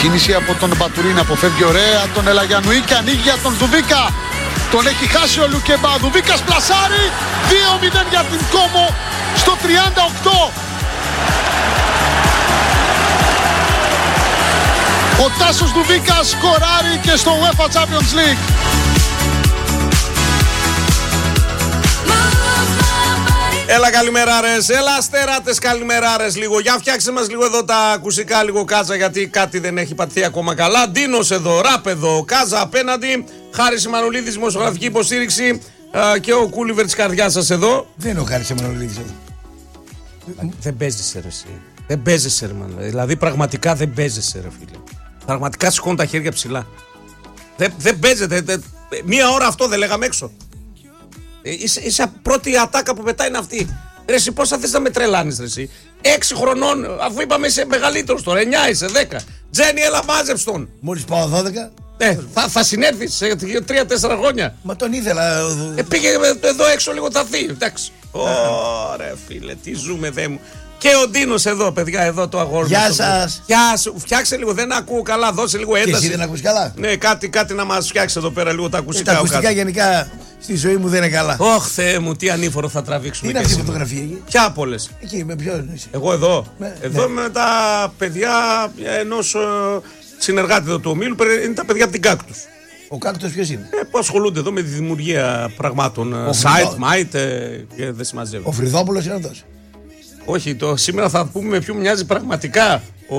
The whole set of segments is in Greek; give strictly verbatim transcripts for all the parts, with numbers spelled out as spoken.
κίνηση από τον Μπατουρίν, αποφεύγει ωραία τον Ελαγιανουή και ανοίγει για τον Δουβίκα. Τον έχει χάσει ο Λουκεμπά. Δουβίκας πλασάρει. δύο μηδέν για την Κόμο στο τριάντα οκτώ. Ο Τάσος Δουβίκας σκοράρει και στο UEFA Champions League. Έλα καλημεράρες, έλα αστεράτες καλημεράρες λίγο. Για φτιάξε μας λίγο εδώ τα ακουσικά, λίγο Κάζα, γιατί κάτι δεν έχει πατηθεί ακόμα καλά. Ντίνος εδώ, Ραπ εδώ, Κάζα απέναντι. Χάρης Μανολίδης, δημοσιογραφική υποστήριξη, α, και ο Κούλιβερ της καρδιάς σας εδώ. Δεν είναι ο Χάρης Μανολίδης εδώ. Δεν παίζεσαι ρε εσύ. Δεν παίζεσαι ρε man. Δηλαδή πραγματικά δεν παίζεσαι ρε φίλε. Πραγματικά σηκώνουν τα χέρια ψηλά. Δεν, δεν παίζεται. Δεν, μία ώρα αυτό δεν λέγαμε έξω. Είσαι, είσαι πρώτη ατάκα που πετάει είναι αυτή. Ρε εσύ πώς θα θες να με τρελάνεις ρε εσύ. Έξι χρονών, αφού είπαμε είσαι μεγαλύτερος τώρα, εννιά είσαι, δέκα. Τζένι έλα μάζεψ' τον. Μόλις πάω δώδεκα. Ε, θα, θα συνέρθεις σε τρία τέσσερα χρόνια. Μα τον ήθελα. Ε, πήγε εδώ έξω λίγο θα δει. Εντάξει. Ωραία φίλε, τι ζούμε δε μου. Και ο Ντίνος εδώ, παιδιά, εδώ το αγόρι. Γεια σας. Γεια σου. Φτιάξε λίγο, δεν ακούω καλά, δώσε λίγο ένταση. Και εσύ δεν ακούς καλά. Ναι, κάτι, κάτι να μας φτιάξει εδώ πέρα λίγο τα ακουστικά. Ε, τα ακουστικά γενικά στη ζωή μου δεν είναι καλά. Ωχ, Θεέ μου, τι ανήφορο θα τραβήξουμε. Είναι αυτή η φωτογραφία εκεί. Ποια από όλες? Εκεί, με ποιον είσαι? Εγώ εδώ. Ναι, εδώ ναι. με τα παιδιά ενός uh, συνεργάτη εδώ του ομίλου, είναι τα παιδιά από την Κάκτους. Ο Κάκτος ποιος είναι? Ε, που ασχολούνται εδώ με τη δημιουργία πραγμάτων. Ο site, Φρυδό... mite και δεν συμμαζεύει. Ο Φρυδόπουλος είναι αυτός? Όχι, το, σήμερα θα πούμε με ποιο μοιάζει πραγματικά ο...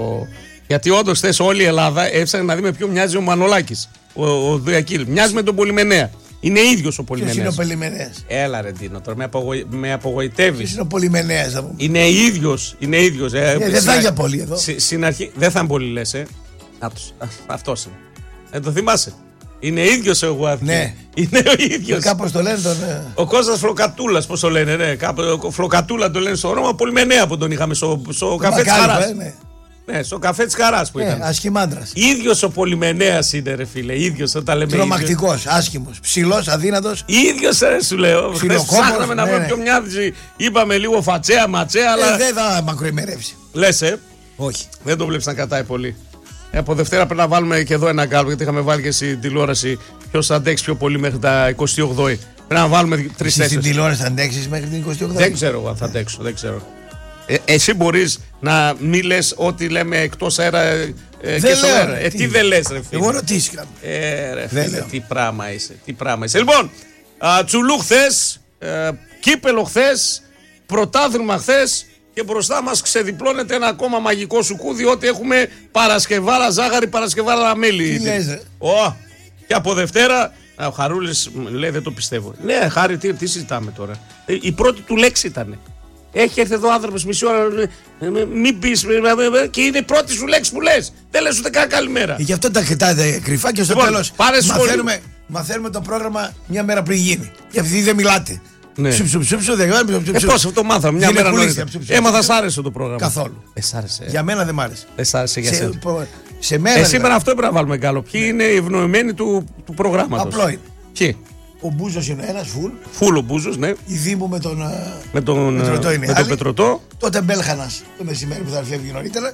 Γιατί όντως θες όλη η Ελλάδα έψαχνε να δει με ποιο μοιάζει ο Μανολάκης, ο, ο Δουιακίλ. Μοιάζει με τον Πολυμενέα. Είναι ίδιος ο Πολυμενέας. Ποιος είναι ο Πολυμενέας? Έλα ρε Ντίνο, τώρα με, απογοη... με απογοητεύεις. Ποιος είναι ο Πολυμενέας? Θα πούμε. Είναι ίδιος, είναι ίδιος. Ε, ε, δεν θα είναι πολύ εδώ. Συ, στην αρχή, δεν θα είναι πολύ λες, ε. Άτος, αυτός είναι. Δεν το θυμάσαι? Είναι ίδιος ο Γουάθη. Ναι. Είναι ο ίδιος. Κάπως το λένε τον. Ναι. Ο Κώστας Φλοκατούλας, πώς το λένε, ναι. Κάπου, Φλοκατούλα το λένε στο όνομα. Πολυμενέα που τον είχαμε στο, στο καφέ της Χαράς. Ε, ναι. ναι, στο καφέ της Χαράς που ε, ήταν. Ασχημάντρας. Ίδιος ο Πολυμενέας είναι, ρε φίλε. Ίδιος όταν λέμε. Τρομακτικός, άσχημος, ψηλός, αδύνατος. Ίδιος, ρε, σου λέω. Ψάχναμε να ναι, βρούμε ναι. ποιο μοιάζει. Είπαμε λίγο φατσέα, ματσέα, αλλά. Ε, δεν θα μακροημερεύσει. Λες, ε. Όχι. Δεν το βλέπεις να κατάει πολύ. Ε, από Δευτέρα πρέπει να βάλουμε και εδώ ένα γκάλπ, γιατί είχαμε βάλει και στην τηλεόραση ποιος θα αντέξει πιο πολύ μέχρι τα εικοστή όγδοη. Πρέπει να βάλουμε τρεις-τέσσερις. Στην τηλεόραση θα αντέξεις μέχρι την εικοστή όγδοη? Δεν ξέρω αν θα αντέξω, δεν ξέρω. Ε, εσύ μπορείς να μην λες ό,τι λέμε εκτός αέρα ε, και στο αέρα. Ε, τι, τι δεν λες, ρε φίλε. Εγώ ρωτήθηκα. Ε, ρε φίλε, τι πράγμα είσαι, τι πράγμα είσαι. Λοιπόν, α, τσουλού χθες, ε, κύπελο χθες, πρωτάθλημα χθες. Και μπροστά μας ξεδιπλώνεται ένα ακόμα μαγικό σουκού, διότι έχουμε Παρασκευάρα ζάχαρη, Παρασκευάρα μέλι. Τι λες, ρε. Ω, και από Δευτέρα, ο Χαρούλης λέει δεν το πιστεύω. Ναι, Χάρη, τι, τι συζητάμε τώρα. Ε, η πρώτη του λέξη ήταν. Έχει έρθει εδώ ο άνθρωπος μισή ώρα, ε, μην πεις, ε, και είναι η πρώτη σου λέξη που λες. Δεν λες ούτε καν καλημέρα. Γι' αυτό τα κοιτάτε κρυφά και στο λοιπόν, τέλος μαθαίνουμε, μαθαίνουμε το πρόγραμμα μια μέρα πριν γίνει. Και αυτή δεν μιλάτε. Ναι. Ψου, ψου, ψου, ψου, δεν ε, πώς αυτό το μάθαμε, μια μέρα νωρίτερα. Έμαθα, σ' άρεσε το πρόγραμμα. Καθόλου. Ε, σ' άρεσε. Για μένα δεν μ' άρεσε. Δεν σ' άρεσε για σε, σένα. προ, σε μένα. Ε, σήμερα αυτό πρέπει να βάλουμε γκάλο. Ποιοι είναι οι ευνοημένοι του, του προγράμματος? Απλό είναι. Ποιοι? Ο Μπούζος είναι ένας, φουλ. Φουλ ο Μπούζος, ναι. Η Δήμου με τον, με τον Πετρωτό είναι με τον Πετρωτό. Τότε Μπέλχανας το μεσημέρι που θα φεύγει νωρίτερα.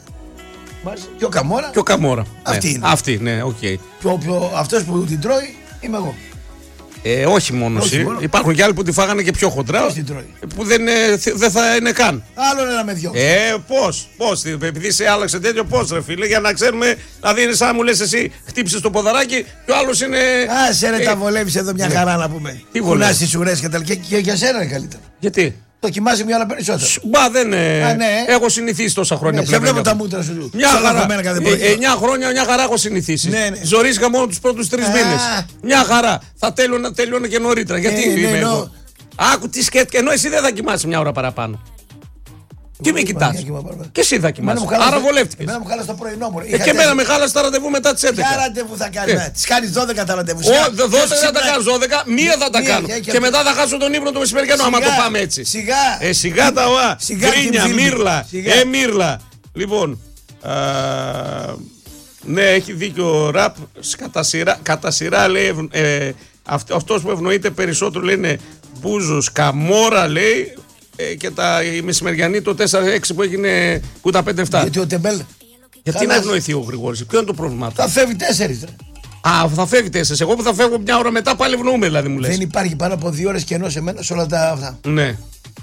Και ο Καμόρα. Και ο Καμόρα. Αυτή ναι. είναι. Αυτή, ναι, οκ. Okay. Αυτός που την τρώει είμαι εγώ. Ε, όχι μόνο εσύ. Υπάρχουν και άλλοι που τη φάγανε και πιο χοντρά. Ποιος την τρώει? Που δεν, δεν θα είναι καν. Άλλο ένα με δυο. Ε, πώς, πώς, επειδή σε άλλαξε τέτοιο, πώς ρε φίλε, για να ξέρουμε. Δηλαδή είναι σαν να μου λες εσύ, χτύπησες το ποδαράκι και ο άλλος είναι. Α, σε ρε, ε, τα βολεύεις εδώ μια χαρά να πούμε. Τι βολεύεις? τις ουρές και τα και, και για σένα είναι καλύτερο. Γιατί? Το κοιμάσαι μια ώρα περισσότερο. Μπα, δεν είναι. Α, ναι. Έχω συνηθίσει τόσα χρόνια ναι, πλέον. Σε βλέπω τα μούτρα σου. Μια χαρά. Ε, εννιά χρόνια, μια χαρά έχω συνηθίσει. Ναι, ναι. Ζορίστηκα μόνο τους πρώτους τρεις μήνες. Μια χαρά. Θα τέλειωνα, τέλειωνα και νωρίτερα. Γιατί ε, είμαι ναι, εγώ. νο... Άκου τι σκέφτηκε. Ενώ εσύ δεν θα κοιμάσαι μια ώρα παραπάνω. Τι με κοιτάς? Και εσύ θα κοιμάσαι. Άρα βολεύτηκες. Εμένα μου χάλασε το πρωινό μου. Ε, και εμένα με χάλασε τα ραντεβού μετά τις έντεκα. Ποια ραντεβού θα κάνεις? Ε. Τις κάνεις δώδεκα τα ραντεβού. δώδεκα θα τα κάνω, δώδεκα, μία θα τα κάνω. Και μετά θα χάσω τον ύπνο του μεσημεριανού, άμα το πάμε έτσι. Σιγά. Ε, σιγά τα οά. Γκρίνια, μύρλα. Ε, μύρλα. Λοιπόν. Ναι, έχει δίκιο ο Ραπ. Κατά σειρά λέει. Αυτός που ευνοείται περισσότερο λέει είναι Μπούζος, Καμόρα λέει. Ε, και τα, η μεσημεριανή το τέσσερα έξι που έγινε που τα πέντε επτά. Γιατί ο Τεμπέλ. Γιατί να ευνοηθεί ο Γρηγόρης, ποιο είναι το πρόβλημα του? Θα φεύγει τέσσερις. Α, θα φεύγει τέσσερις. Εγώ που θα φεύγω μια ώρα μετά πάλι ευνοούμε, δηλαδή μου λες. Δεν υπάρχει πάνω από δύο ώρες κενό σε μένα σε όλα τα αυτά. Ναι.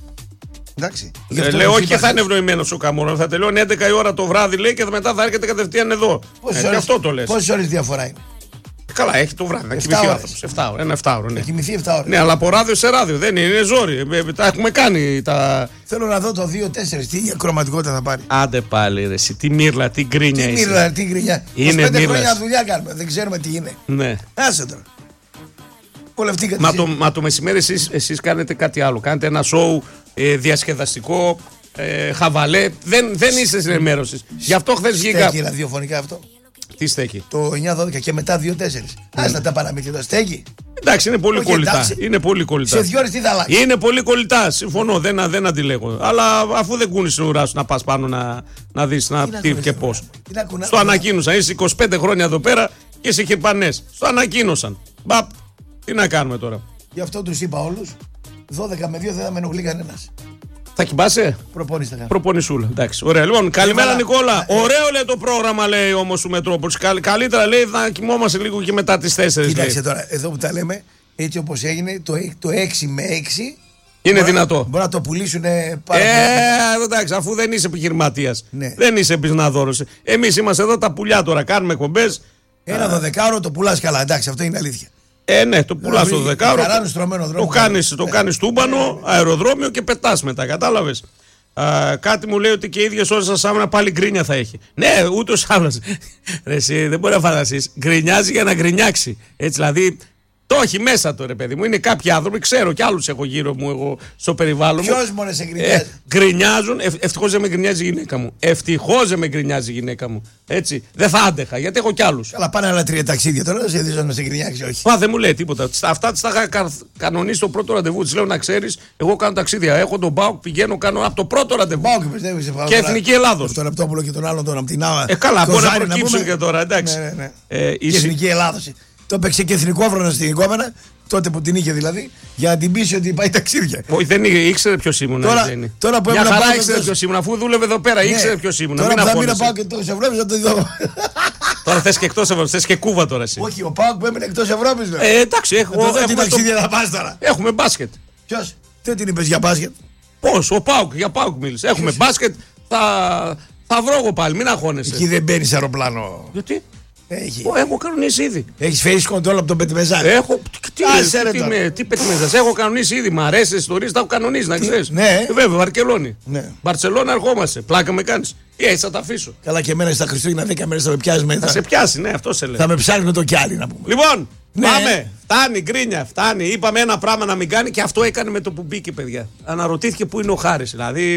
Εντάξει. Ε, λέω, όχι και θα είναι ευνοημένος ο Καμόρα. Θα τελειώνει έντεκα η ώρα το βράδυ, λέει, και μετά θα έρχεται κατευθείαν εδώ. Πόσες ε, ώρες, αυτό το λες. Πόσες ώρες διαφορά είναι? Καλά, έχει το βράδυ. Να κοιμηθεί ο άνθρωπος. εφτά ώρες. Ένα εφτά ώρο, ναι. Να κοιμηθεί εφτά ώρες. Ναι, αλλά από ράδιο σε ράδιο. Δεν είναι, είναι ζόρι. Ε, τα έχουμε κάνει. Τα... Θέλω να δω το δύο τέσσερα. Τι ακροματικότητα θα πάρει. Άντε πάλι, ρε. Τι μύρλα, τι γκρίνια. Τι μύρλα, τι γκρινιά. Είναι πέντε μύρλας. χρόνια δουλειά κάνουμε. Δεν ξέρουμε τι είναι. Ναι. Άσε τώρα. Βολευτήκατε. Μα το, μα το μεσημέρι εσείς, εσείς κάνετε κάτι άλλο. Κάνετε ένα σοου ε, διασκεδαστικό, ε, χαβαλέ. Δεν, δεν είστε στην ενημέρωση. Γι' αυτό χθες βγήκα. Στέκει ραδιοφωνικά αυτό. Τι στέκει? Το εννιά δώδεκα και μετά δύο τέσσερα. Άστα τα παραμύθια εδώ. Στέκει. Εντάξει, είναι πολύ Όχι, κολλητά. εντάξει. Είναι πολύ κολλητά. Σε δύο ώρες τι θα αλλάξει. Είναι πολύ κολλητά. Συμφωνώ, δεν, δεν αντιλέγω. Αλλά αφού δεν κούνει την ουρά σου να πα πάνω να, να δει να, να τι κουνείς και την πώ. ουρά? Τι να κουνάς Στο την ουρά? ανακοίνωσαν. Είσαι είκοσι πέντε χρόνια εδώ πέρα και είσαι χερπανές. Στο ανακοίνωσαν. Μπαπ. Τι να κάνουμε τώρα. Γι' αυτό τους είπα όλους. δώδεκα με δύο δεν θα με ενοχλεί κανένας. Θα κοιμάσαι. Προπόνηση θα κάνω. Προπονησούλα. Εντάξει. Ωραία. Λοιπόν, καλημέρα Έβαλα- Νικόλα. Ε, Ωραίο λέει το πρόγραμμα, λέει όμως ο Μετρόπολης. Καλ, καλύτερα λέει να κοιμόμαστε λίγο και μετά τις τέσσερις. Κοίταξε τώρα, εδώ που τα λέμε, έτσι όπως έγινε, το, το έξι με έξι. Είναι μπορεί- δυνατό. Μπορεί να το πουλήσουν πάρα πολύ. Ε, εντάξει, αφού δεν είσαι επιχειρηματίας. Ναι. Δεν είσαι πισναδόρος. Εμείς είμαστε εδώ τα πουλιά τώρα. Κάνουμε εκπομπές. Ένα δωδεκάωρο το πουλάς καλά. Εντάξει, αυτό είναι αλήθεια. Ε, ναι, το πουλάς το βρει- δεκάωρο. καράνου στρωμένο δρόμο. Το κάνεις, το Ναι. κάνεις τούμπανο, αεροδρόμιο και πετάς μετά. Κατάλαβες. Α, κάτι μου λέει ότι και οι ίδιες ώρες σαν Σάμνα πάλι γκρίνια θα έχει. Ναι, ούτως άλλως. Ρε, εσύ δεν μπορεί να φανταστείς. Γκρινιάζει για να γκρινιάξει. Έτσι δηλαδή. Το έχει μέσα το ρε παιδί μου. Είναι κάποιοι άνθρωποι, ξέρω κι άλλους έχω γύρω μου εγώ στο περιβάλλον μου. Ποιος μόνο σε Ε, γκρινιάζει. γκρινιάζουν. Ευ, Ευτυχώς δεν με γκρινιάζει η γυναίκα μου. Ευτυχώς δεν με γκρινιάζει η γυναίκα μου. Έτσι. Δεν θα άντεχα γιατί έχω κι άλλους. Καλά, πάνε άλλα τρία ταξίδια τώρα. Δεν σε δεις να σε γκρινιάξει, όχι. Μα δεν μου λέει τίποτα. Στα- Αυτά τις τα είχα κα- κανονίσει το πρώτο ραντεβού. Τη λέω να ξέρεις, εγώ κάνω ταξίδια. Έχω τον Μπάουκ, πηγαίνω, κάνω από το πρώτο ραντεβού. Πάω και πιστεύω σε Και Εθνική Ελλάδος. Τον Ραπτόπουλο και τον άλλον τον από την Άβα. Ε, καλά, μπορεί να Κοζάρι, προκύψουν πούμε. και τώρα, εντάξει. Ναι, ναι, ναι. Ε, Και είσαι- Εθνική Ελλάδος. Το έπαιξε και εθνικόφρονα στην Κόμενα, τότε που την είχε δηλαδή, για να την πείσει ότι πάει ταξίδια. Όχι, δεν είχε- ήξερε ποιο ήμουν. Τώρα- Ευγένη. τώρα που Μια έμεινα χαρά πάνω ήξερε αυτός- ποιο ήμουν. Αφού δούλευε εδώ πέρα, ήξερε ποιο ήμουν. Τώρα Μην που θα μείνω αγχώνεσαι. πάω και εκτός Ευρώπης θα το δω. Τώρα θε και εκτό Ευρώπη, θε και κούβα τώρα εσύ. Όχι, ο Πάοκ που έμεινε εκτός Ευρώπης λέω. Ε, εντάξει, Θα έχω, το δω τι έχουμε, το- ταξίδια θα πας τώρα. έχουμε μπάσκετ. Ποιος, τι την είπες για μπάσκετ. Πώ, ο Πάουκ, για Πάουκ μίλησε. Έχουμε μπάσκετ, θα, θα βρω εγώ πάλι, μην αγχώνεσαι. Εκεί δεν μπαίνεις αεροπλάνο. Γιατί? Έχει. Ω, έχω κανονίσει ήδη. Έχεις face control από τον Πετμεζάρη. Έχω. Τι, Άσε, ρε, τι, τώρα. με, τι πετμέζας. Έχω κανονίσει ήδη. Μ' αρέσει ιστορίε, τα έχω κανονίσει, να ξέρει. ναι. Βέβαια, Βαρκελόνη. Ναι. Μπαρσελόνα ερχόμαστε. Πλάκα με κάνει. Τι έτσι θα τα αφήσω. Καλά και εμένα στα Χριστούγεννα δέκα μέρες θα με πιάσει μετά. Θα σε πιάσει, ναι, αυτό σε λέει. Θα με ψάχνει με το κιάλι να πούμε. Λοιπόν, Ναι. πάμε. Φτάνει, γκρίνια, φτάνει. Είπαμε ένα πράγμα να μην κάνει και αυτό έκανε με το που μπήκε, παιδιά. Αναρωτήθηκε πού είναι ο Χάρης. Δηλαδή.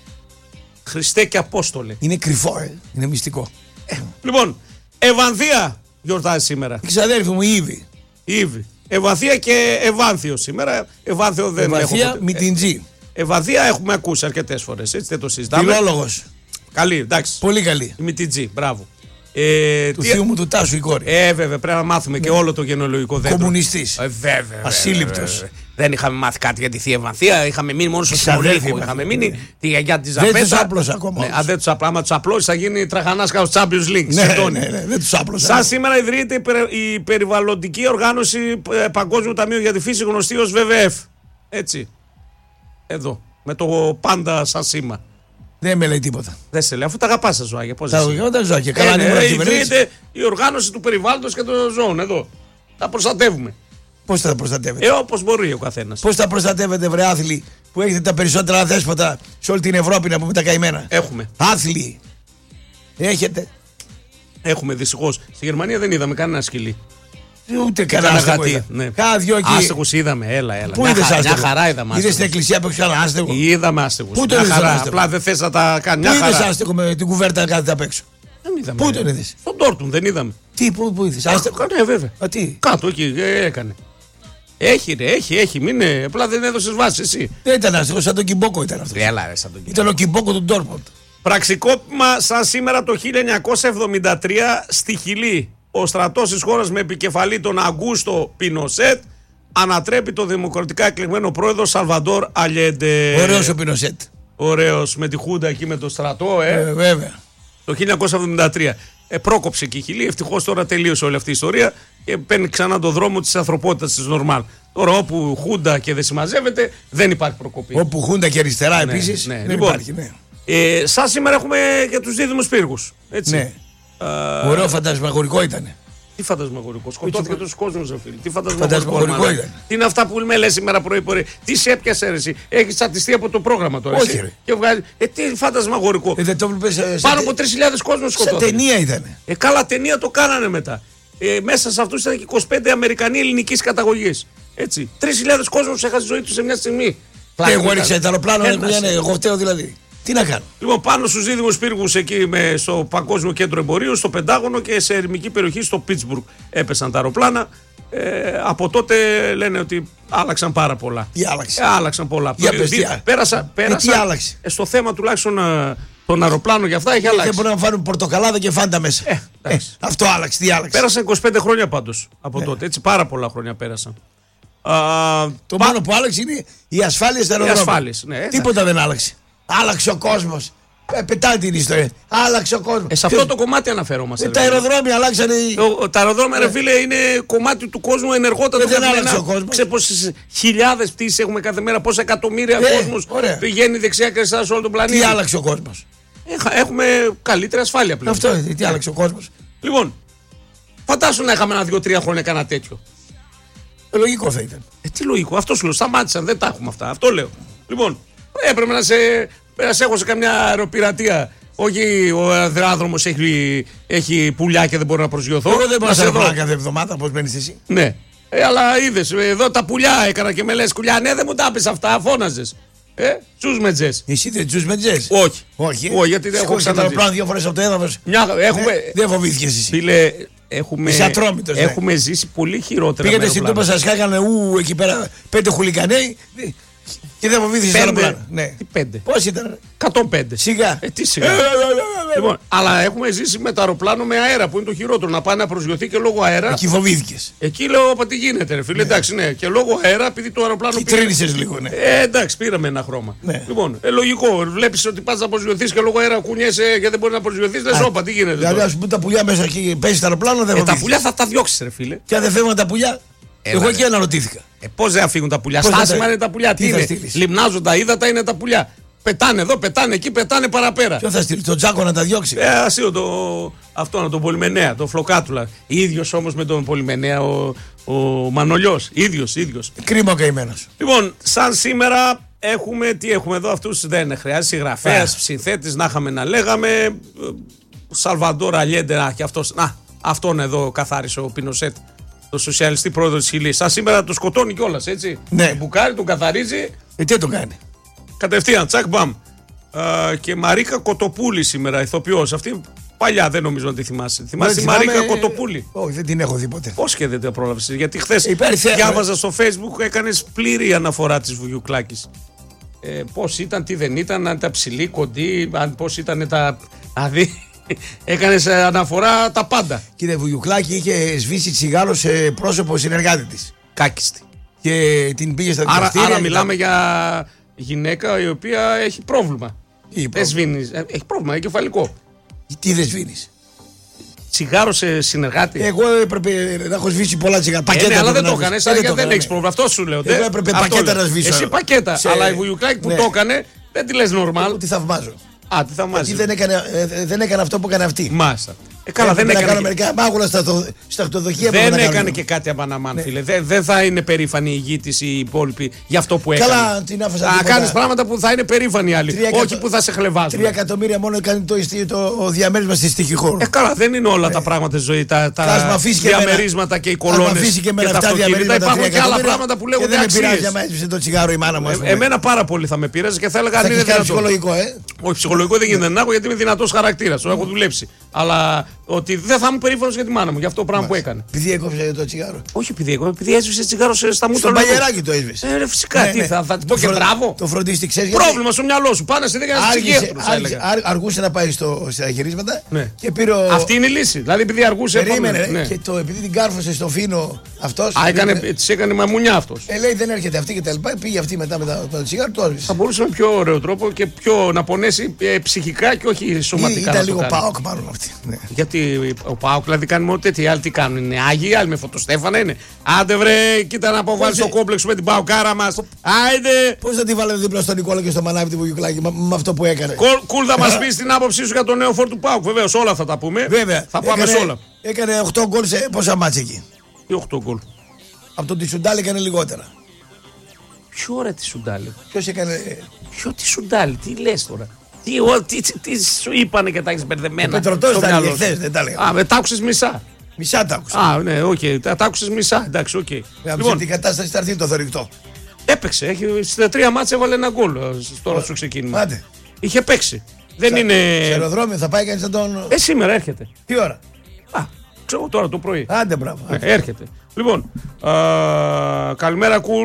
Χριστέ και Απόστολε. Είναι κρυφό, ε. Είναι μυστικό. Λοιπόν, Ευανδία γιορτάζει σήμερα. Η ξαδέρφη μου η Ήβη. Ήβη. Ευανδία και Ευάνθιο σήμερα. Ευάνθιο δεν έχω Ευαθία ποτέ. με την Τζι. Ευαδία έχουμε ακούσει αρκετές φορές, έτσι δεν το συζητάμε. Φιλόλογος. Καλή, εντάξει. Πολύ καλή. Η Μητιτζή, μπράβο. Ε, Του τι- θείου μου του Τάσου η κόρη. Ε, βέβαια, πρέπει να μάθουμε και όλο το γενεολογικό δέντρο. Κομμουνιστής. Ε, βέβαια, βέβαια, Ασύλληπτος. βέβαια. Δεν είχαμε μάθει κάτι για τη θεία Ευανθία, είχαμε μείνει μόνο στο Ξαδέρφη Σιμολίκο. μας. Είχαμε μείνει τη γιαγιά τη Δεν Ζαπέτα. τους άπλωσα ακόμα Ναι, όμως. αν δεν του απλά, άμα του απλώσει θα γίνει τραχανά κάτω στο Champions League. Ναι, Συντώνει. ναι, ναι, δεν τους άπλωσα. Σαν σήμερα ιδρύεται η περι- η περιβαλλοντική οργάνωση ε, Παγκόσμιου Ταμείου για τη Φύση, γνωστή ως βι βι εφ. Έτσι. Εδώ. Με το πάντα σαν σήμα. Δεν με λέει τίποτα. Δεν σε λέει, αφού τα αγαπάς τα ζωάκια. Πώς Τα εσύ. γεγονότα τα ζώα και Ε, καλά ναι, είναι ε, κυβέρνηση. ιδρύεται η οργάνωση του περιβάλλοντος και των ζώων. Εδώ. Τα προστατεύουμε. Πώς θα τα προστατεύετε. Ε, όπως μπορεί ο καθένας. Πώς θα προστατεύετε, βρε άθλοι, που έχετε τα περισσότερα δέσποτα σε όλη την Ευρώπη να πούμε τα καημένα. Έχουμε. Άθλοι. Έχετε. Έχουμε δυστυχώς. Στη Γερμανία δεν είδαμε κανένα σκυλί. Ούτε κανένα Κανένα άστεγο. γατί. είδα. Ναι. Κάνα δυο εκεί. Άστεγους είδαμε, έλα, έλα. Πού Μια είδες χα- άστεγο. Μια χαρά είδαμε. Είδες στην άστεγους. εκκλησία που έχει κανένα άστεγο. Είδαμε άστεγους. Πού το Μια είδες χαρά. άστεγο? Απλά δεν θες να τα κάνει. Πού Μια είδες χαρά. άστεγο με την κουβέρτα να κάθεται απ' έξω. Δεν είδαμε. Πού τον είδες? Στον Ντόρτμουντ δεν είδαμε. Τι, πού, πού είδες, άστεγο. Ναι, βέβαια. Α, τι. Κάτω εκεί ε, έκανε. Έχει ρε, έχει, έχει. Μην είναι. Απλά δεν έδωσες βάση εσύ. Δεν ήταν άστεγο, σαν τον Κιμπόκο ήταν αυτό. Έλα, ρε, σαν τον κύριο. Ήταν ο Κιμπόκο του Ντόρτμουντ. Πραξικόπημα σαν σήμερα το χίλια εννιακόσια εβδομήντα τρία στη Χιλή. Ο στρατός της χώρας με επικεφαλή τον Αγκούστο Πινοσέτ ανατρέπει το δημοκρατικά εκλεγμένο πρόεδρο Σαλβαντόρ Αλιέντε. Ωραίος ο Πινοσέτ. Ωραίος με τη Χούντα εκεί με το στρατό, ε. Ε, βέβαια. το χίλια εννιακόσια εβδομήντα τρία. Ε, πρόκοψε και η Χιλή. Ευτυχώς τώρα τελείωσε όλη αυτή η ιστορία και παίρνει ξανά τον δρόμο της ανθρωπότητας της νορμάλ. Τώρα όπου Χούντα και δεν συμμαζεύεται, δεν υπάρχει προκοπή. Όπου Χούντα και αριστερά ναι, επίσης, ναι. δεν Λοιπόν, υπάρχει. Ναι. Ε, σαν σήμερα έχουμε και τους δίδυμους πύργους. Έτσι. Ναι. Α, Ωραίο φαντασμαγορικό ήταν. Τι φαντασμαγορικό. Σκοτώθηκε τόσο κόσμο, φίλε. Τι Φαντασμαγορικό φαντασμαγορικό ήταν. Τι είναι αυτά που με λε σήμερα πρωί-πρωί. Τι σε έπιασε εσύ. Έχει τσατιστεί από το πρόγραμμα τώρα. Όχι, εσύ. ρε. Και βγάζει. Ε, τι φαντασμαγορικό. Ε, δεν το βλέπεις, ε, Πάνω τε- από τρεις χιλιάδες κόσμο Σαν σκοτώθηκε. ταινία ήταν. Ε, καλά, ταινία το κάνανε μετά. Ε, μέσα σε αυτού ήταν και είκοσι πέντε Αμερικανοί ελληνική καταγωγή. Έτσι. τρεις χιλιάδες κόσμο έχασε τη ζωή του σε μια στιγμή. Και εγώ έριξα το αεροπλάνο, Ένας. λένε, εγώ φταίω δηλαδή. Τι να κάνω. Λοιπόν, πάνω στους δίδυμους πύργους εκεί με, στο Παγκόσμιο Κέντρο Εμπορίου, στο Πεντάγωνο και σε ερημική περιοχή στο Πίτσμπουργκ έπεσαν τα αεροπλάνα. Ε, από τότε λένε ότι άλλαξαν πάρα πολλά. Τι άλλαξε. Ε, άλλαξαν πολλά. Για Το- πες, δι- τι α- πέρασα, πέρασα, τι άλλαξε. ε, στο θέμα τουλάχιστον ε, των αεροπλάνων για αυτά έχει Δεν αλλάξει. μπορούν να φάνουν πορτοκαλάδα και φάντα μέσα. Ε, εντάξει. αυτό άλλαξε. Τι άλλαξε. Πέρασαν είκοσι πέντε χρόνια πάντως από τότε. Έτσι, πάρα πολλά χρόνια πέρασαν. Α, Το πα- μόνο που άλλαξε είναι η ασφάλεια στα αεροδρόμια. ασφάλειες, ναι, Τίποτα δεν άλλαξε. Άλλαξε ο κόσμο. Ε, πετάει την ιστορία. Άλλαξε ο κόσμο. ε, σε αυτό το κομμάτι αναφερόμαστε. τα ρε. αεροδρόμια αλλάξανε. οι- Ο- ο- Τα αεροδρόμια, ρε φίλε, είναι κομμάτι του κόσμου ενεργότατο. Ε, δεν καθημερινά. άλλαξε ο κόσμος. Ξέρω πόσες χιλιάδες πτήσεις έχουμε κάθε μέρα, πόσα εκατομμύρια Ε, κόσμος ωραία. πηγαίνει δεξιά και αριστερά σε όλο τον πλανήτη. Τι άλλαξε ο κόσμο. Έχα- Έχουμε καλύτερη ασφάλεια πλέον. Αυτό είναι. Τι άλλαξε ο κόσμο. Λοιπόν, φαντάσου να είχαμε ένα δύο-τρία χρόνια κανένα τέτοιο. Λογικό θα ήταν. Ε, τι λογικό, αυτό σου λέω. Σταμάτησαν, δεν τα έχουμε αυτά. Αυτό λέω. Λοιπόν, έπρεπε να σε, να σε έχω σε καμιά αεροπειρατεία. Όχι, ο αεροδρόμος έχει, έχει πουλιά και δεν μπορώ να προσγειωθώ. Εγώ δεν μπορώ να σε σε δω. δω κάθε εβδομάδα πώ μένει εσύ. Ναι. Ε, αλλά είδε, εδώ τα πουλιά έκανα και με λε κουλιά. Ναι, δεν μου τα πεις αυτά, φώναζε. Ε, τσούσμετζες. Εσύ δεν τζου με τζες. Όχι. Όχι. ε. Όχι, γιατί δεν έχω Σηκώθηκε το ξαναδεί. αεροπλάνο δύο φορέ από το έδαφο. Μια, έχουμε, Δεν φοβήθηκε εσύ. φίλε, έχουμε, Είσαι ατρόμητος, ναι. έχουμε ζήσει πολύ χειρότερα. Πήγατε με στην αεροπλάνα. Τούπα, σα χάγανε ου εκεί πέρα πέντε χουλικανέοι και δεν φοβήθηκε το Πέντε. αεροπλάνο. Ναι. Τι πέντε. Πώ ήταν. εκατόν πέντε. Σιγά. Ε, τι σιγά. Λοιπόν, αλλά έχουμε ζήσει με το αεροπλάνο με αέρα που είναι το χειρότερο. Να πάει να προσγειωθεί και λόγω αέρα. Εκεί φοβήθηκε. Εκεί λέω, όπα τι γίνεται, ρε φίλε. Εντάξει, ναι. Και λόγω αέρα, επειδή το αεροπλάνο Και πήγε- τρίνησε λίγο, ναι. Ε, εντάξει, πήραμε ένα χρώμα. Ναι. Λοιπόν, ε, λογικό. Βλέπει ότι πα να προσγειωθεί και λόγω αέρα κουνιέσαι και δεν μπορεί να προσγειωθεί. Λε, όπα, τι γίνεται. Δηλαδή, τώρα. α πούμε τα πουλιά μέσα εκεί πέσει το αεροπλάνο, δεν Ε, τα φοβήθηκε. πουλιά θα τα διώξει, ρε φίλε. Και αν δεν φεύγουν τα πουλιά. Έλα, Εγώ ρε. εκεί αναρωτήθηκα. Ε, Πώ δεν θα φύγουν τα πουλιά. Πώς θα Στάσιμα τα- είναι τα πουλιά. Τι, τι θα είναι. στείλεις? Λιμνάζουν τα ύδατα είναι τα πουλιά. Πετάνε εδώ, πετάνε εκεί, πετάνε παραπέρα. Ποιο θα στείλει, τον Τζάκο να τα διώξει. Ε, ασύο το, αυτό, τον Πολυμενέα, τον Φλοκάτουλα. ίδιο όμω με τον Πολυμενέα ο, ο Μανολιός. ίδιος, ίδιος. Κρίμα ο καημένο. Λοιπόν, σαν σήμερα έχουμε, τι έχουμε εδώ, αυτούς δεν χρειάζεται, συγγραφέας, συνθέτης, να είχαμε να λέγαμε, ε, Σαλβαντόρ Αλιέντε, να, και αυτός, να, αυτόν εδώ καθάρισε ο Πινοσέτ, το σοσιαλιστή πρόεδρο της Χιλής. Σαν σήμερα το σκοτώνει κιόλας, έτσι. Ναι. Τον μπουκάρει, τον καθαρίζει, Ε, τι το κάνει. κατευθείαν, τσακ μπαμ. Α, και Μαρίκα Κοτοπούλη σήμερα, ηθοποιός. Αυτή παλιά δεν νομίζω να τη θυμάσαι. Θυμάσαι τη Δεν θυμάμαι, Μαρίκα ε, Κοτοπούλη. Όχι, δεν την έχω δει ποτέ. Πώς και δεν το πρόλαβες, γιατί χθες Υπάρχει θέμα. διάβαζα στο Facebook, έκανες πλήρη αναφορά της Βουγιουκλάκης. Ε, πώς ήταν, τι δεν ήταν, αν ήταν ψηλή, κοντή, αν πώς ήταν τα... Δηλαδή, έκανες ε, αναφορά τα πάντα. Κύριε Βουγιουκλάκη είχε σβήσει τσιγάρο σε πρόσωπο συνεργάτη τη. Κάκιστη. Και την πήγε στα Άρα, δικαστήρια. άρα και μιλάμε τα- για γυναίκα η οποία έχει πρόβλημα. Τι Δεν πρόβλημα? σβήνει. ε, Έχει πρόβλημα, έχει κεφαλικό. Τι δεν σβήνει. Τσιγάρο σε συνεργάτη. Εγώ έπρεπε να έχω σβήσει πολλά τσιγάρα. Ε, Πακέτα ναι, αλλά έπρεπε δεν το να έκανε. σβήσω. Δεν, δεν έκανα, έχει ναι. πρόβλημα. Αυτό σου λέω. Εγώ δεν- έπρεπε αυτό πακέτα λέω. να σβήσω. Εσύ πακέτα. Σε- Αλλά η Βουγιουκλάκη που ναι. το έκανε δεν τη λε νορμάλ. Τη θαυμάζω. Α, τι θα Εκεί μάζει. δεν έκανε, ε, δεν έκανε αυτό που έκανε αυτή. Μάστα. Ε, καλά, δεν Έπρεπε να έκανε. κάνω και- μερικά μάγουλα στα, το- στα αυτοδοχεία. Δεν έπρεπε να έκανε κάνω. και κάτι απαναμάν, φίλε. Δεν, δεν θα είναι περήφανη η γη τη η υπόλοιπη για αυτό που έκανε. Καλά, την άφησα Να τίποτα. κάνει πράγματα που θα είναι περήφανοι οι άλλοι. Τρία Όχι εκατο- που θα σε χλεβάζουν. Τρία εκατομμύρια μόνο έκανε το, το, το διαμέρισμα στη στοιχή χώρου. Ε, καλά, δεν είναι όλα τα πράγματα στη ζωή. Τα, τα Ας μ' αφήσει και εμένα- διαμερίσματα και οι Ας μ' κολόνες αφήσει και και, εμένα τα αυτά αυτοκίνητα. διαμερίσματα, Υπάρχουν τρία και άλλα εκατομμύρια, πράγματα που και λέγονται δεν με πειράζει αξίες. άμα έσβησε το τσιγάρο η μάνα μου. ας Ε, πούμε. εμένα πάρα πολύ θα με πείραζε και θα έλεγα Θα αν είναι έχεις κάνει δυνατόν. ψυχολογικό, ε. Όχι, ψυχολογικό δεν γίνεται να έχω γιατί είμαι δυνατό χαρακτήρα. Το έχω δουλέψει. Αλλά ότι δεν θα ήμουν περήφανος για τη μάνα μου, για αυτό το πράγμα Μάλιστα. που έκανε. Επειδή έκοψε το τσιγάρο. Όχι επειδή έκοψε, επειδή έσβησε τσιγάρο στα μούτρα. Στο παγεράκι το έσβησε. Ε, ρε, φυσικά, Ναι, τι ναι. θα, θα την Το πω και φρο- μπράβο. Το φροντίστη, ξέρει. Πρόβλημα στο μυαλό σου. Πάνε στη δέκα να ψυχίατρου. Αργούσε να πάει στο, στα χειρίσματα Ναι. και πήρε ο... Αυτή είναι η λύση. Δηλαδή επειδή αργούσε. Περίμενε, επόμενο- ρε, ναι. και το, επειδή την κάρφωσε στο φίνο αυτός. Α, έκανε, πήγε- της έκανε μαμουνιά αυτός. Ε, λέει δεν έρχεται αυτή και τα λοιπά. Πήγε αυτή μετά με τα- με το τσιγάρο, το έσβησε. Θα μπορούσε με πιο ωραίο τρόπο και πιο να πονέσει ε, ψυχικά και όχι σωματικά. Ήταν να το λίγο κάνει. πάοκ μάλλον αυτή. Ναι. Γιατί ο Πάοκ δηλαδή κάνει μόνο τέτοια. Οι άλλοι τι κάνουν, είναι άγιοι, άλλοι με φωτοστέφανα είναι. Άντε βρε, κοίτα να αποβάλει Πώς, το ε, κόμπλεξ με την Παοκάρα μα. Άιντε! Πώ δεν τη βάλανε δίπλα στον Νικόλα και στο Μανάβη του Βουγιουκλάκη με, με αυτό που έκανε. Κουλ θα μα πει την άποψή σου για το νέο φόρ του Πάοκ. Βεβαίω, όλα θα τα πούμε. Βέβαια. Θα πάμε έκανε, σε όλα. Έκανε οκτώ γκολ σε πόσα μάτια εκεί. Τι οκτώ γκολ. Από τον Τισουντάλη έκανε λιγότερα. Ποιο ώρα τη Σουντάλη. Ποιο έκανε. Ποιο τη Σουντάλη, τι λε τώρα. Τι, ο, τι, τι, τι σου είπανε και τα έχει μπερδεμένα. Ο Πετρωτός στο τα μυαλό έλεγε σου. χθες, δεν τα έλεγα. Α, με τα άκουσες μισά. Μισά τα άκουσα. Α, ναι, οκ, okay. τα, τα άκουσες μισά. Εντάξει, οκ. Okay. Να Λοιπόν, την κατάσταση θα έρθει το θορυκτό. έπαιξε. Έχει, στα τρία μάτια έβαλε ένα γκολ ε, τώρα στο ξεκίνημα. Άντε. Είχε παίξει. Δεν Σε είναι. αεροδρόμιο θα πάει κανεί να τον. Ε, σήμερα έρχεται. Τι ώρα. Α, ξέρω τώρα το πρωί. Άντε, μπράβο. Ε, έρχεται. Λοιπόν, α, καλημέρα, Κουλ.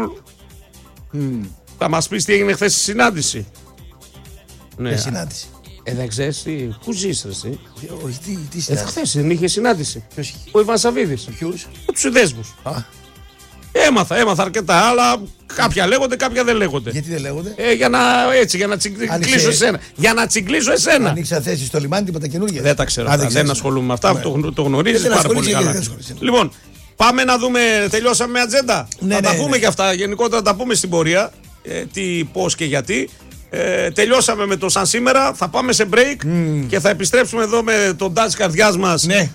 Θα μας πεις τι έγινε χθες στη συνάντηση. Ναι. Για συνάντηση. Ε, δεν ξέρεις τι. Πού ζεις ρε εσύ. Όχι, τι, τι Ε, συνάντηση. χθες δεν είχε συνάντηση. Ποιος είχε? Ο Ιβάν Σαββίδης. Ποιους? Με τους συνδέσμους. Α, Έμαθα, έμαθα αρκετά, αλλά κάποια λέγονται, κάποια δεν λέγονται. γιατί δεν λέγονται. Ε, για να, έτσι, για να τσιγκλίσω Άνοιξε- εσένα. Για να τσιγκλίσω εσένα. Ανοίξα θέση στο λιμάνι, τίποτα καινούργια. Δεν τα ξέρω. Α, αυτά, δεν ξέρεις. ασχολούμαι με αυτά. Ναι. Το, το γνωρίζεις Δεν πάρα πολύ ασχολείσαι καλά. και δεν ασχολείσαι. Λοιπόν, πάμε να δούμε. Τελειώσαμε με ατζέντα. Ναι, θα ναι, τα ναι. πούμε και αυτά. Γενικότερα τα πούμε στην πορεία. Ε, τι, πώς και γιατί. Ε, τελειώσαμε με το σαν σήμερα. Θα πάμε σε break και θα επιστρέψουμε εδώ με τον τάτσι καρδιάς μας. Ναι.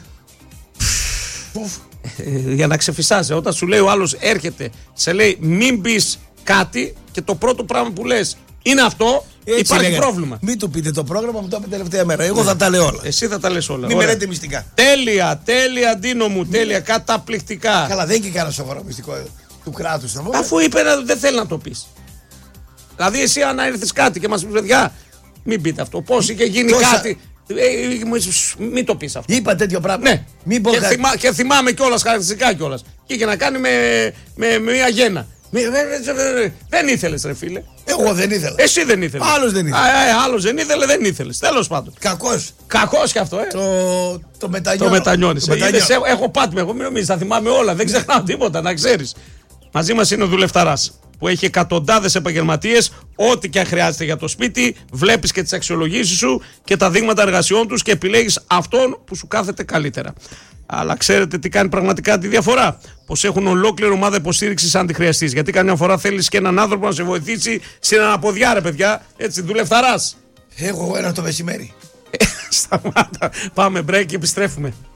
Ε, για να ξεφυσάζει. Όταν σου λέει ο άλλος έρχεται, σε λέει μην πεις κάτι και το πρώτο πράγμα που λες είναι αυτό, Έτσι υπάρχει λέγανε. πρόβλημα. Μην του πείτε το πρόγραμμα, μου το είπε τελευταία μέρα. Εγώ θα τα λέω όλα. Εσύ θα τα λες όλα. Μην με Ωραία. λέτε μυστικά. Τέλεια, τέλεια, Ντίνο μου, τέλεια, καταπληκτικά. Καλά, δεν είναι και κανένα σοβαρό μυστικό ε, του κράτου. Αφού είπε να, δεν θέλει να το πεις. Δηλαδή, εσύ αν έρθεις κάτι και μας πεις, παιδιά, μην πείτε αυτό. Πώς είχε γίνει Τόσα- κάτι. Ε, μου- μην το πεις αυτό. Είπα τέτοιο πράγμα. Ναι, Μην πω και, κάτι. θυμά, και θυμάμαι κιόλας, χαρακτηριστικά κιόλας. Και είχε να κάνει με, με, με μια γέννα. Μη- ε, ε, ε, Δεν ήθελες, ρε φίλε. Εγώ δεν ήθελα. Εσύ δεν ήθελες. Άλλος δεν ήθελε. Α, ε, άλλος δεν ήθελε, δεν ήθελες. Τέλος πάντων. Κακό. Κακός κι αυτό, ε. Το, το μετανιώνω. Το μετανιώνεις. Το Ε, είδες, μετανιώνω. έχω- έχω πάτημα. Εγώ μην νομίζεις, θα θυμάμαι όλα. Δεν ξεχνάω τίποτα, να ξέρεις. Μαζί μας είναι ο δουλευταράς που έχει εκατοντάδες επαγγελματίες. Ό,τι και αν χρειάζεται για το σπίτι, βλέπεις και τις αξιολογήσεις σου και τα δείγματα εργασιών τους και επιλέγεις αυτόν που σου κάθεται καλύτερα. Αλλά ξέρετε τι κάνει πραγματικά τη διαφορά? Πως έχουν ολόκληρη ομάδα υποστήριξης αν τη χρειαστείς. Γιατί καμιά φορά θέλεις και έναν άνθρωπο να σε βοηθήσει στην αναποδιά, ρε παιδιά. Έτσι, δουλευταράς. Έχω ένα το μεσημέρι. Σταμάτα. Πάμε break και επιστρέφουμε.